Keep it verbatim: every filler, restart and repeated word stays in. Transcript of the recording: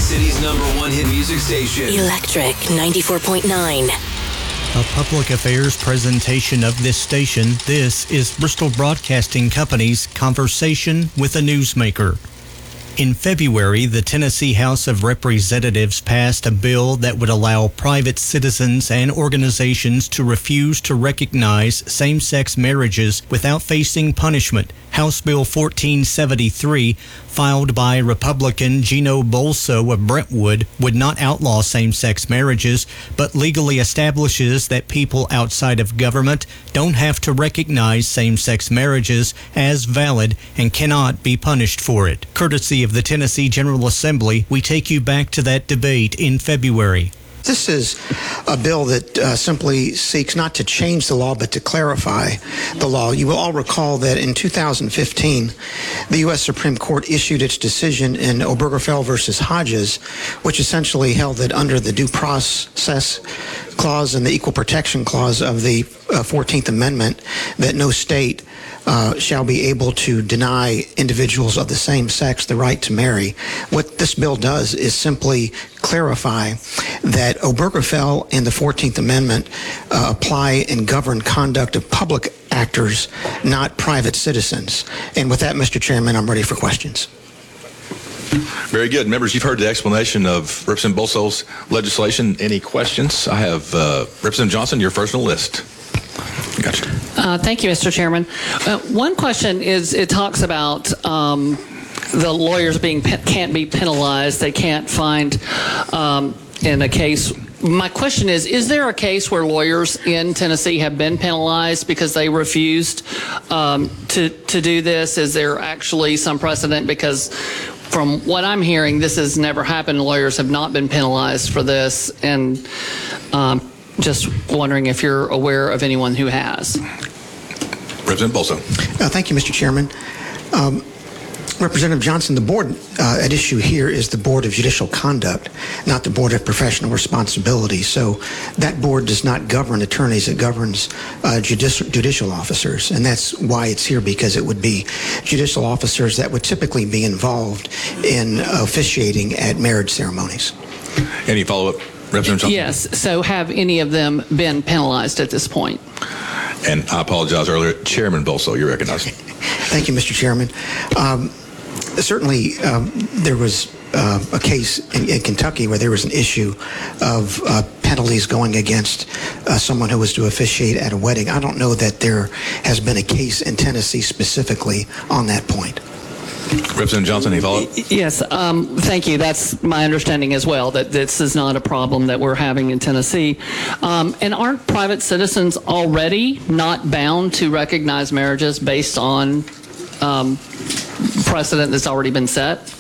City's number one hit music station. Electric ninety-four point nine. A public affairs presentation of this station. This is Bristol Broadcasting Company's Conversation with a Newsmaker. In February, the Tennessee House of Representatives passed a bill that would allow private citizens and organizations to refuse to recognize same-sex marriages without facing punishment. House Bill fourteen seventy-three, filed by Republican Gino Bolso of Brentwood, would not outlaw same-sex marriages, but legally establishes that people outside of government don't have to recognize same-sex marriages as valid and cannot be punished for it. Courtesy of the Tennessee General Assembly, we take you back to that debate in February. This is a bill that uh, simply seeks not to change the law, but to clarify the law. You will all recall that in two thousand fifteen, the U S Supreme Court issued its decision in Obergefell versus Hodges, which essentially held that under the Due Process Clause and the Equal Protection Clause of the uh, fourteenth Amendment, that no state Uh, shall be able to deny individuals of the same sex the right to marry. What this bill does is simply clarify that Obergefell and the fourteenth Amendment uh, apply and govern conduct of public actors, not private citizens. And with that, Mister Chairman, I'm ready for questions. Very good. Members, you've heard the explanation of Representative Bolso's legislation. Any questions? I have uh, Representative Johnson, you're first on the list. Gotcha. Uh, thank you, Mister Chairman. Uh, one question is, it talks about um, the lawyers being can't be penalized. They can't find um, in a case. My question is, is there a case where lawyers in Tennessee have been penalized because they refused um, to, to do this? Is there actually some precedent? Because from what I'm hearing, this has never happened. Lawyers have not been penalized for this. And um, just wondering if you're aware of anyone who has. Representative Bolso. Uh, thank you, Mister Chairman. Um, Representative Johnson, the board uh, at issue here is the Board of Judicial Conduct, not the Board of Professional Responsibility. So that board does not govern attorneys. It governs uh, judicial, judicial officers. And that's why it's here, because it would be judicial officers that would typically be involved in officiating at marriage ceremonies. Any follow-up? Representative Johnson? Yes. So have any of them been penalized at this point? And I apologize earlier. Chairman Bolso, you're recognized. Thank you, Mister Chairman. Um, certainly, um, there was uh, a case in, in Kentucky where there was an issue of uh, penalties going against uh, someone who was to officiate at a wedding. I don't know that there has been a case in Tennessee specifically on that point. Representative Johnson, any follow-up? Yes, um, thank you. That's my understanding as well, that this is not a problem that we're having in Tennessee. Um, and aren't private citizens already not bound to recognize marriages based on um, precedent that's already been set?